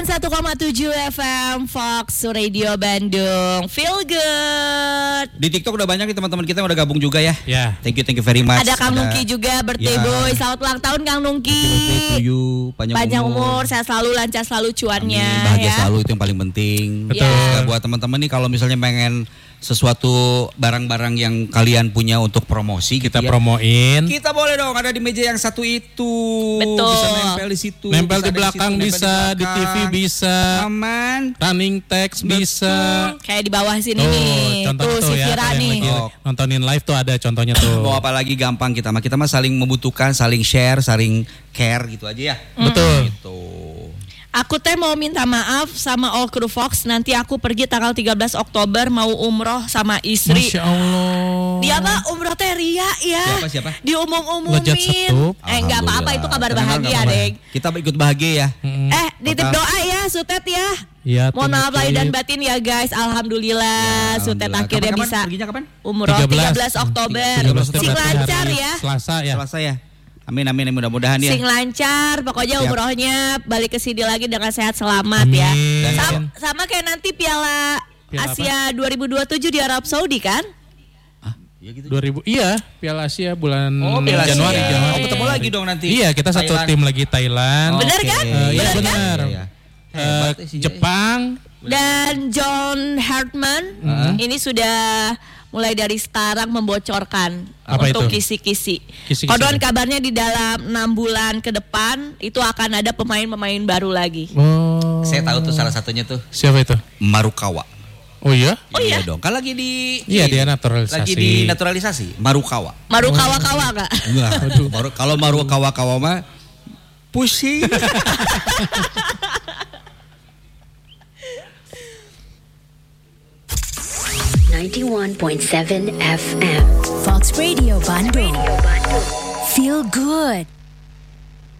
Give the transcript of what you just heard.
91,7 FM Fox Radio Bandung. Feel good. Di TikTok udah banyak teman-teman kita yang udah gabung juga ya. Ya. Thank you very much. Ada Kang Nungki juga, birthday boy. Selamat ulang tahun Kang Nungki. Panjang umur, sehat selalu, lancar selalu cuannya. Amin. Bahagia ya. selalu, itu yang paling penting. Betul. Ya, buat teman-teman nih kalau misalnya pengen sesuatu barang-barang yang kalian punya untuk promosi Kita gitu ya. promoin. Kita boleh dong ada di meja yang satu itu. Betul. Bisa nempel di situ. Nempel bisa di belakang situ, bisa, nempel di TV bisa, aman. running text bisa. Kayak di bawah sini Tuh, nih. contoh Tuh si ya, Vira kalau yang nih. lagi nontonin live tuh ada contohnya tuh. Mau apa lagi gampang kita mah saling membutuhkan, saling share, saling care gitu aja ya. Betul. Gitu. Aku teh mau minta maaf sama all crew Fox. Nanti aku pergi tanggal 13 Oktober mau umroh sama istri. Masya Allah. Dia mah umroh teh ria ya. Siapa? Diumum-umumin. Lejat setup. Enggak apa-apa, itu kabar Tenang, bahagia, nggak apa-apa. Deng. Kita ikut bahagia ya. Nitip doa ya Sutet ya. Iya, Mohon maaf lahir dan titip. batin ya guys. Alhamdulillah Sutet Alhamdulillah. akhirnya Kapan? bisa Perginya kapan? umroh 13 Oktober. 13 Sing berarti lancar hari ya. Selasa ya. Selasa ya. Amin mudah-mudahan ya. Sing lancar, pokoknya Siap. umrohnya balik ke sini lagi dengan sehat selamat Amin. ya. Dan- Sama kayak nanti Piala Piala Asia 2027 di Arab Saudi kan? Iya gitu. 2000 iya, Piala Asia bulan Piala Asia. Januari. Oh, ketemu lagi dong nanti. Iya, kita satu Thailand. tim lagi Thailand. Bener kan? Iya Bener benar. Iya. Hebat sih, Jepang. Dan John Hartman ini sudah mulai dari sekarang membocorkan Apa untuk itu? kisi-kisi. Kisi-kisi Konon apa? kabarnya di dalam 6 bulan ke depan itu akan ada pemain-pemain baru lagi. Oh. Saya tahu tuh salah satunya tuh Siapa itu? Marukawa. Oh iya? Oh iya? Dong. Kan lagi di Iya, dia naturalisasi. Lagi di naturalisasi Marukawa. Marukawa-kawa kak? Enggak. Kalau Marukawa mah pusing. .7 FM Fox Radio Bandung. Feel good.